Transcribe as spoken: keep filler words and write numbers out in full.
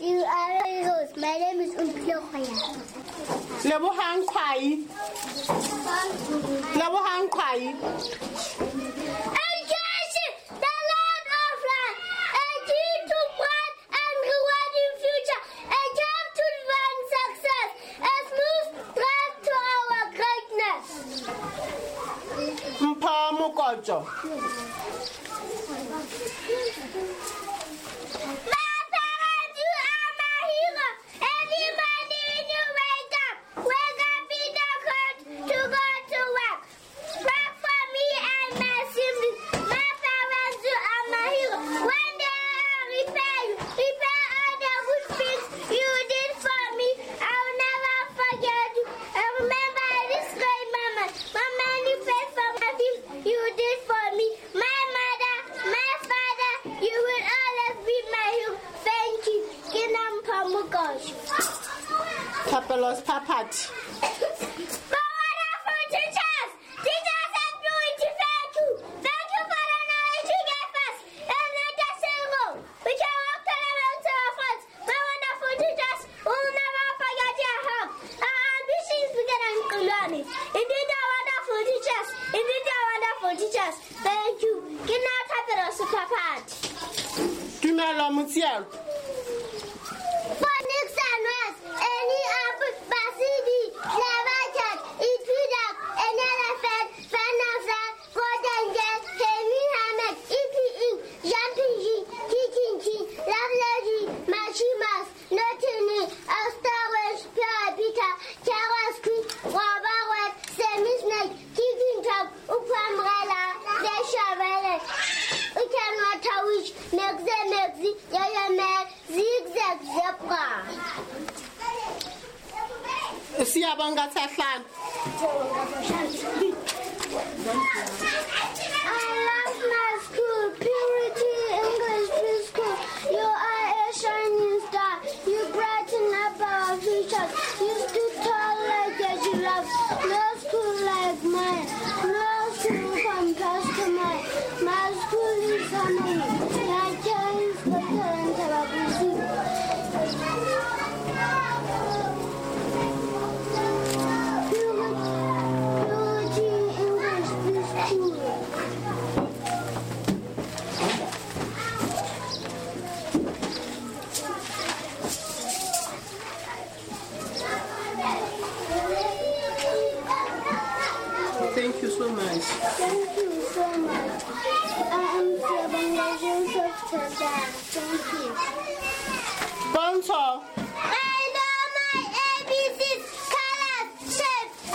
you are heroes. My name is Umpioya. Level hang pie. Level hang pie. The land of land, a key to bright and rewarding future, a job to divine success, a smooth path to our greatness. Mpamukojo. My parents, you are my hero. Every morning you wake up, wake up in the court to go to work. Pray for me and my siblings. My parents, you are my hero. One day I'll repay you, repay all the good things you did for me. I'll never forget you. I remember this great moment, moment you paid for my things you did for me. My mother, my father, you will always be my hero. Thank you. Kinam Pamukosh. Kapelos papat. For wonderful teachers, teachers have beauty. Thank you. Thank you for the knowledge you gave us. And let us go. We can walk around to our friends. My wonderful teachers will never forget your help. Our ambitions began and learning. Indeed, our wonderful teachers. Indeed, our wonderful teachers. Thank you. Kinam Kapelos papat. Tumelo mutiel. Phonics and words, any apple, basidi, lavacat, ipidak, an elephant, fan of that, golden jet, heavy hammock, ipi, jumping G, kicking G, lovely machimas, notini, astarage, pure pita, carrot squid, robber, semi snake, kicking top, upambrella, the chevrolet, we cannot wish, nexe, nexe, yaya man, zigzag, zebra. Siyabonga Tahlan. I love my school, Purity English Preschool. You are a shining star. You brighten up our futures. You stood tall like a giraffe. No school like mine. No school compares to mine. My school is harmony. My child is better than Tababusi. Purity English Preschool. Thank you so much. Thank you so much. I am Siyabonga Joseph Tanda. Thank you. Bonso.